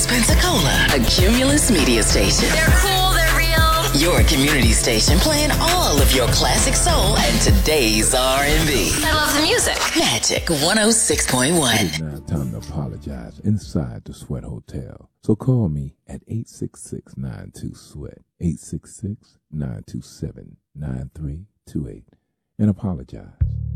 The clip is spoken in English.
Columbus, Pensacola, a Cumulus media station. They're cool, they're real. Your community station playing all of your classic soul and today's R&B. I love the music. Magic 106.1. It's now time to apologize inside the Sweat Hotel. So call me at 866-92-SWEAT, 866-927-9328, and apologize.